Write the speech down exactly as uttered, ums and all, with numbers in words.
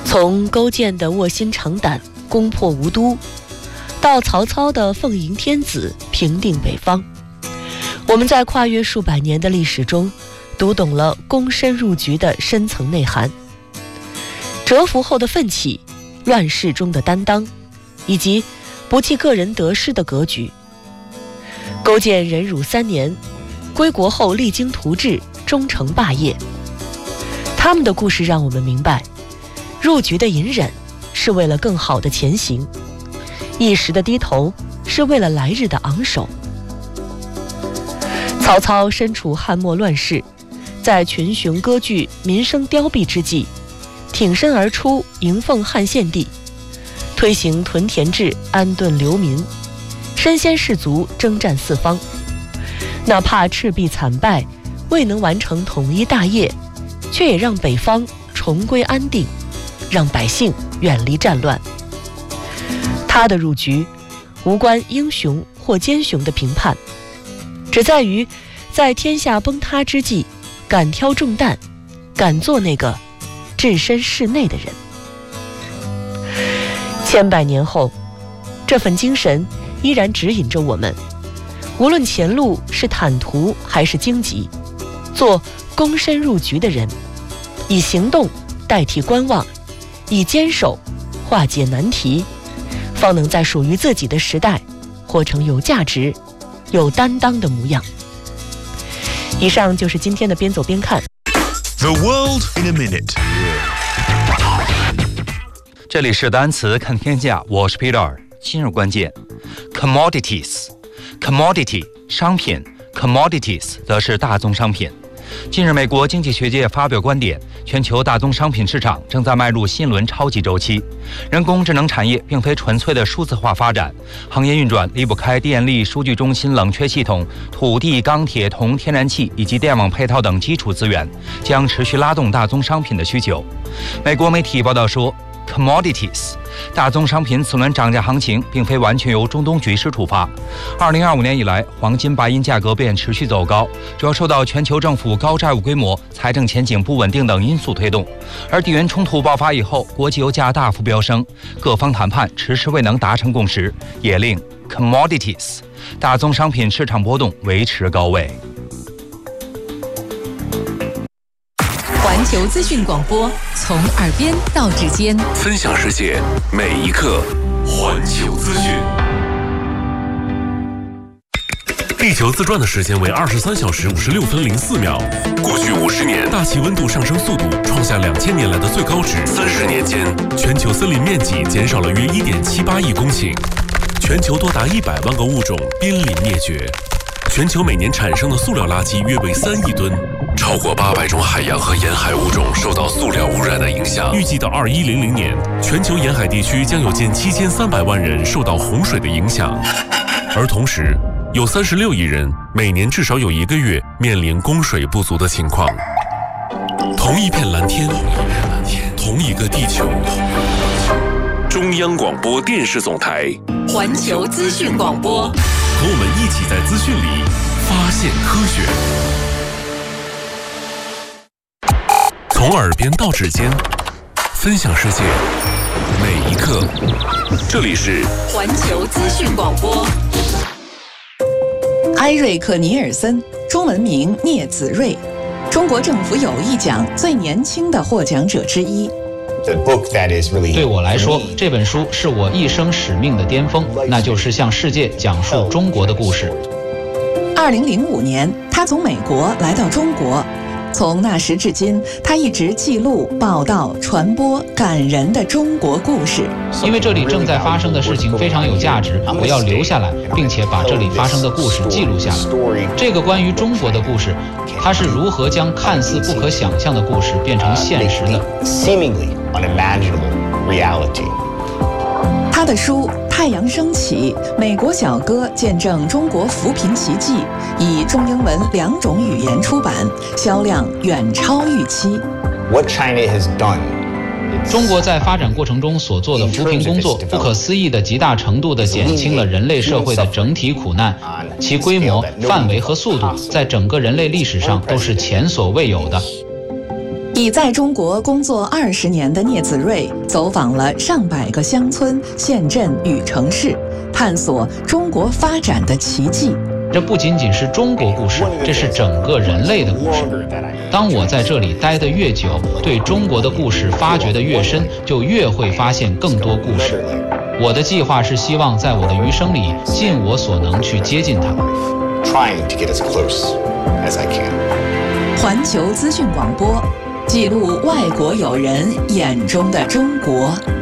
从勾践的卧薪尝胆攻破吴都，到曹操的奉迎天子平定北方，我们在跨越数百年的历史中读懂了躬身入局的深层内涵，蛰伏后的奋起，乱世中的担当，以及不计个人得失的格局。勾践忍辱三年，归国后励精图治，终成霸业。他们的故事让我们明白，入局的隐忍是为了更好的前行，一时的低头是为了来日的昂首。曹操身处汉末乱世，在群雄割据、民生凋敝之际，挺身而出，迎奉汉献帝，推行屯田制，安顿流民，身先士卒，征战四方。哪怕赤壁惨败，未能完成统一大业，却也让北方重归安定，让百姓远离战乱。他的入局无关英雄或奸雄的评判，只在于在天下崩塌之际，敢挑重担，敢做那个置身事内的人。千百年后，这份精神依然指引着我们，无论前路是坦途还是荆棘，做躬身入局的人，以行动代替观望，以坚守化解难题，方能在属于自己的时代活成有价值、有担当的模样。以上就是今天的边走边看。 The world in a minute。 这里是单词看天下，我是 Peter。 今日关键 Commodities Commodity 商品， Commodities 则是大宗商品。近日，美国经济学界发表观点，全球大宗商品市场正在迈入新轮超级周期。人工智能产业并非纯粹的数字化发展，行业运转离不开电力、数据中心、冷却系统、土地、钢铁、铜、天然气以及电网配套等基础资源，将持续拉动大宗商品的需求。美国媒体报道说， Commodities 大宗商品此轮涨价行情并非完全由中东局势触发。二零二五年以来，黄金、白银价格便持续走高，主要受到全球政府高债务规模、财政前景不稳定等因素推动。而地缘冲突爆发以后，国际油价大幅飙升，各方谈判迟迟未能达成共识，也令 Commodities 大宗商品市场波动维持高位。 环球资讯广播，从耳边到指尖， 分享世界每一刻。环球资讯。地球自转的时间为二十三小时五十六分零四秒。过去五十年，大气温度上升速度创下两千年来的最高值。三十年间，全球森林面积减少了约一点七八亿公顷，全球多达一百万个物种濒临灭绝。全球每年产生的塑料垃圾约为三亿吨。超过八百种海洋和沿海物种受到塑料污染的影响。预计到二一零零年，全球沿海地区将有近七千三百万人受到洪水的影响，而同时，有三十六亿人每年至少有一个月面临供水不足的情况。同一片蓝天，同一个地球。中央广播电视总台， 环球资讯广播， 和我们一起在资讯里发现科学。从耳边到指尖，分享世界每一刻。这里是环球资讯广播。 埃瑞克·尼尔森，中文名聂子睿，中国政府友谊奖最年轻的获奖者之一。 对我来说，这本书是我一生使命的巅峰，那就是向世界讲述中国的故事。 二零零五年，他从美国来到中国。从那时至今，他一直记录、报道、传播感人的中国故事。 因为这里正在发生的事情非常有价值，我要留下来，并且把这里发生的故事记录下来。这个关于中国的故事，它是如何将看似不可想象的故事变成现实的。 他的书《太阳升起》《美国小哥见证中国扶贫奇迹》以中英文两种语言出版，销量远超预期。 中国在发展过程中所做的扶贫工作，不可思议地极大程度地减轻了人类社会的整体苦难，其规模、范围和速度在整个人类历史上都是前所未有的。 已在中国工作二十年的聂子睿，走访了上百个乡村、县镇与城市，探索中国发展的奇迹。 这不仅仅是中国故事，这是整个人类的故事。当我在这里待得越久，对中国的故事发掘得越深，就越会发现更多故事。我的计划是希望在我的余生里尽我所能去接近它。 环球资讯广播，记录外国友人眼中的中国。